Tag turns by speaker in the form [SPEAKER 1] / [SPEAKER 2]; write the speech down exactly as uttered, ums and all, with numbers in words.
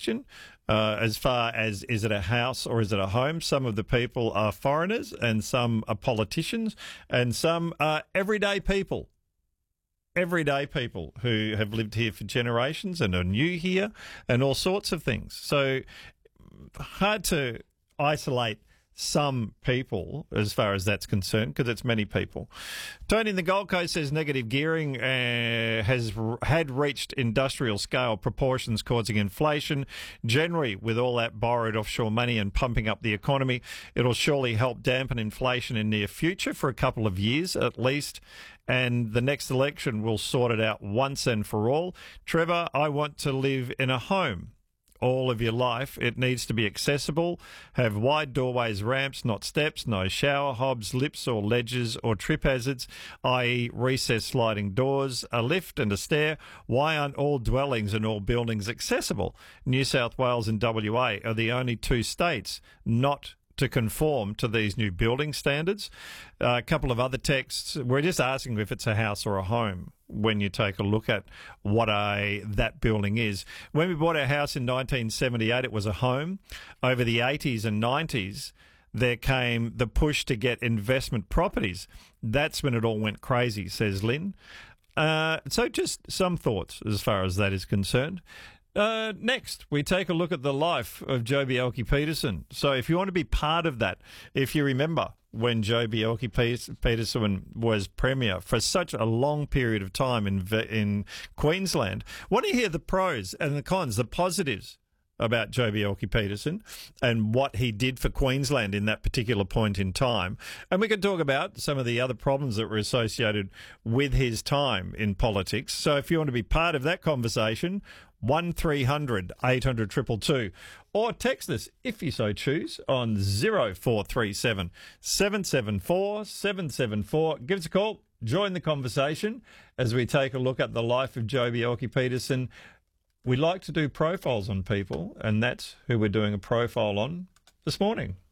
[SPEAKER 1] question. Uh, as far as is it a house or is it a home? Some of the people are foreigners and some are politicians and some are everyday people. Everyday people who have lived here for generations and are new here and all sorts of things. So hard to isolate some people as far as that's concerned because it's many people. Tony in the Gold Coast says negative gearing uh, has had reached industrial scale proportions causing inflation. Generally, with all that borrowed offshore money and pumping up the economy, it'll surely help dampen inflation in near future for a couple of years at least. And the next election will sort it out once and for all. Trevor, I want to live in a home. All of your life, it needs to be accessible, have wide doorways, ramps, not steps, no shower hobs, lips or ledges or trip hazards, that is recessed sliding doors, a lift and a stair. Why aren't all dwellings and all buildings accessible? New South Wales and W A are the only two states not to conform to these new building standards. Uh, a couple of other texts. We're just asking if it's a house or a home when you take a look at what a that building is. When we bought our house in nineteen seventy-eight, it was a home. Over the eighties and nineties, there came the push to get investment properties. That's when it all went crazy, says Lynn. Uh, so just some thoughts as far as that is concerned. Uh, next, we take a look at the life of Joh Bjelke-Petersen. So if you want to be part of that, if you remember when Joh Bjelke-Petersen was Premier for such a long period of time in in Queensland, want to hear the pros and the cons, the positives about Joh Bjelke-Petersen and what he did for Queensland in that particular point in time. And we can talk about some of the other problems that were associated with his time in politics. So if you want to be part of that conversation, one three hundred eight hundred two two two, or text us if you so choose on zero four three seven seven seven four seven seven four. Give us a call, join the conversation as we take a look at the life of Joh Bjelke-Petersen. We like to do profiles on people, and that's who we're doing a profile on this morning.